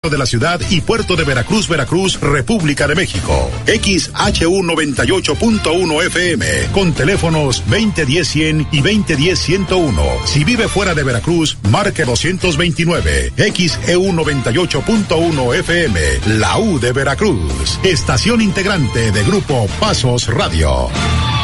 de la ciudad y puerto de Veracruz, República de México. XHU 98.1 FM, con teléfonos 2010-100 y 2010-101. Si vive fuera de Veracruz, marque 229. XEU 98.1 FM, la U de Veracruz. Estación integrante de Grupo Pasos Radio.